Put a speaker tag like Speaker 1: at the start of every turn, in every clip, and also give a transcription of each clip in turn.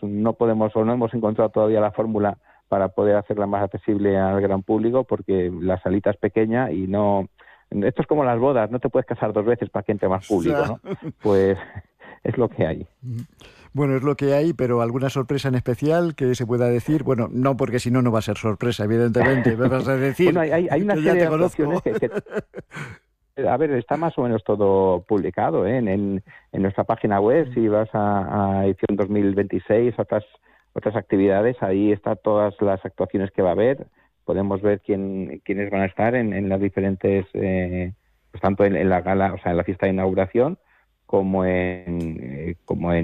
Speaker 1: no podemos o no hemos encontrado todavía la fórmula para poder hacerla más accesible al gran público, porque la salita es pequeña y no... Esto es como las bodas, no te puedes casar 2 veces para que entre más público, ¿no? Pues es lo que hay.
Speaker 2: Bueno, es lo que hay, pero ¿alguna sorpresa en especial que se pueda decir? Bueno, no, porque si no, no va a ser sorpresa, evidentemente. Me vas a decir
Speaker 1: bueno, hay una serie de actuaciones que... A ver, está más o menos todo publicado, ¿eh? En nuestra página web. Si vas a edición 2026, otras actividades, ahí están todas las actuaciones que va a haber. Podemos ver quiénes van a estar en las diferentes, pues tanto en la gala, o sea, en la fiesta de inauguración, como en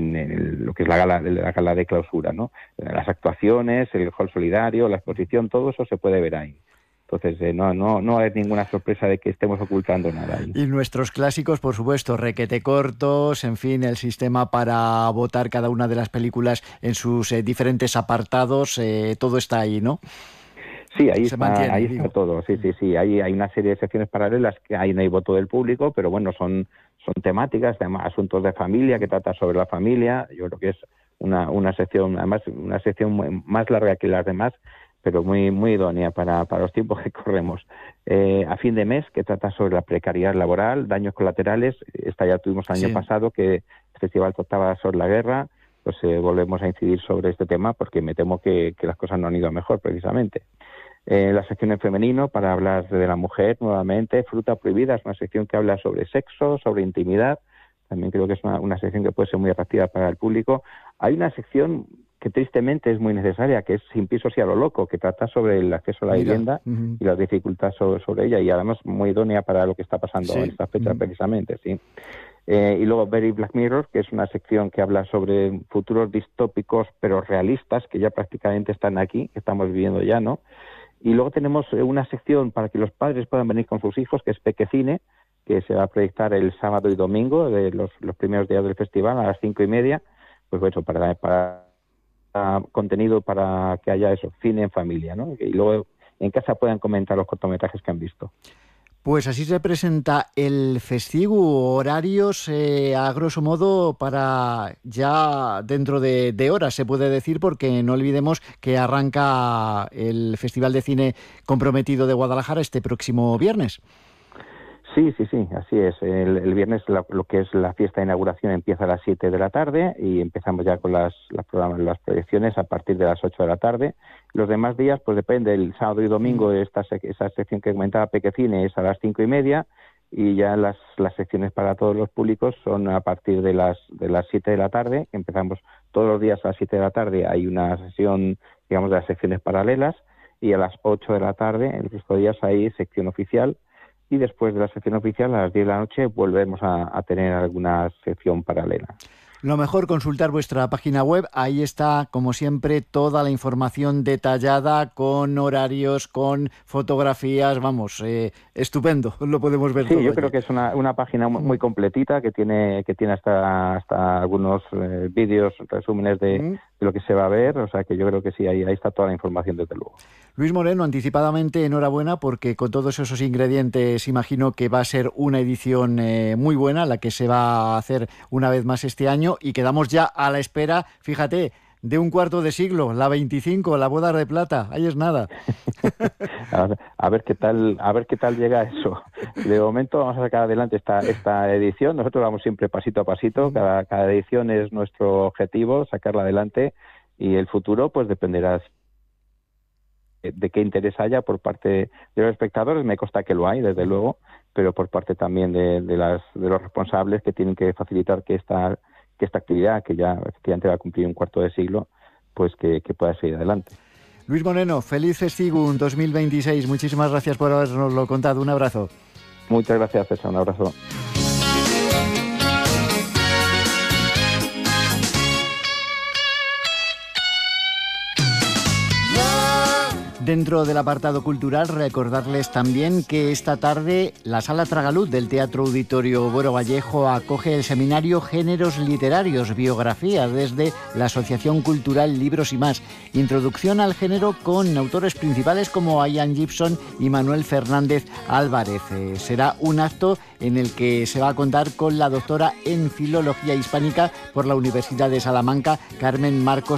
Speaker 1: lo que es la gala de clausura, ¿no? Las actuaciones, el hall solidario, la exposición, todo eso se puede ver ahí. Entonces, no hay ninguna sorpresa de que estemos ocultando nada ahí.
Speaker 2: Y nuestros clásicos, por supuesto, requete cortos, en fin, el sistema para votar cada una de las películas en sus diferentes apartados, todo está ahí, ¿no?
Speaker 1: Sí, ahí está todo. Sí. Hay una serie de secciones paralelas que ahí no hay voto del público, pero bueno, son temáticas, además, asuntos de familia, que trata sobre la familia. Yo creo que es una sección, además, una sección más larga que las demás, pero muy muy idónea para los tiempos que corremos. A fin de mes, que trata sobre la precariedad laboral, daños colaterales. Esta ya tuvimos el año pasado, que el festival trataba sobre la guerra. Pues volvemos a incidir sobre este tema, porque me temo que las cosas no han ido mejor, precisamente. La sección en femenino, para hablar de la mujer nuevamente. Fruta prohibida, es una sección que habla sobre sexo, sobre intimidad. También creo que es una sección que puede ser muy atractiva para el público. Hay una sección que tristemente es muy necesaria, que es Sin pisos y a lo loco, que trata sobre el acceso a la vivienda y las dificultades sobre ella, y además muy idónea para lo que está pasando en esta fecha precisamente, sí. Y luego Very Black Mirror, que es una sección que habla sobre futuros distópicos pero realistas, que ya prácticamente están aquí, que estamos viviendo ya, ¿no? Y luego tenemos una sección para que los padres puedan venir con sus hijos, que es Pequecine, que se va a proyectar el sábado y domingo, de los primeros días del festival, a las 5:30, pues eso, para contenido para que haya eso, cine en familia, ¿no? Y luego en casa puedan comentar los cortometrajes que han visto.
Speaker 2: Pues así se presenta el festivo. Horarios, a grosso modo, para ya dentro de horas, se puede decir, porque no olvidemos que arranca el Festival de Cine Comprometido de Guadalajara este próximo viernes.
Speaker 1: Sí, así es. El viernes lo que es la fiesta de inauguración empieza a las 7 de la tarde y empezamos ya con las proyecciones a partir de las 8 de la tarde. Los demás días, pues depende, el sábado y domingo esa sección que comentaba Pequecine es a las 5:30, y ya las secciones para todos los públicos son a partir de las 7 de la tarde. Empezamos todos los días a las 7 de la tarde, hay una sesión, digamos, de las secciones paralelas, y a las 8 de la tarde, en el resto de días, hay sección oficial. Y después de la sección oficial, a las 10 de la noche, volvemos a tener alguna sección paralela.
Speaker 2: Lo mejor, consultar vuestra página web. Ahí está, como siempre, toda la información detallada, con horarios, con fotografías. Vamos, estupendo, lo podemos ver todo.
Speaker 1: Sí, yo creo que es una página muy completita, que tiene hasta algunos vídeos, resúmenes de lo que se va a ver. O sea que yo creo que sí, ahí está toda la información, desde luego.
Speaker 2: Luis Moreno, anticipadamente enhorabuena, porque con todos esos ingredientes imagino que va a ser una edición muy buena, la que se va a hacer una vez más este año, y quedamos ya a la espera, fíjate, de un cuarto de siglo, la 25, la boda de plata. Ahí es nada.
Speaker 1: A ver qué tal llega eso. De momento vamos a sacar adelante esta edición. Nosotros vamos siempre pasito a pasito. Cada edición es nuestro objetivo, sacarla adelante, y el futuro pues dependerá de qué interés haya por parte de los espectadores. Me consta que lo hay, desde luego, pero por parte también de los responsables, que tienen que facilitar que esta actividad, que ya efectivamente va a cumplir un cuarto de siglo, pues que pueda seguir adelante.
Speaker 2: Luis Moreno, feliz Festivum 2026. Muchísimas gracias por habernoslo contado. Un abrazo.
Speaker 1: Muchas gracias, César. Un abrazo.
Speaker 2: Dentro del apartado cultural, recordarles también que esta tarde la Sala Tragaluz del Teatro Auditorio Buero Vallejo acoge el seminario Géneros Literarios, Biografía, desde la Asociación Cultural Libros y Más. Introducción al género con autores principales como Ian Gibson y Manuel Fernández Álvarez. Será un acto en el que se va a contar con la doctora en Filología Hispánica por la Universidad de Salamanca, Carmen Marcos